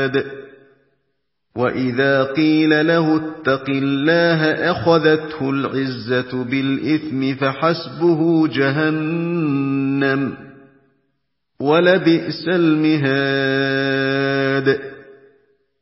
مِهَادٍ وَإِذَا قِيلَ لَهُ اتَّقِ اللَّهَ أَخَذَتْهُ الْعِزَّةُ بِالْإِثْمِ فَحَسْبُهُ جَهَنَّمُ ۚ وَلَبِئْسَ الْمِهَادُ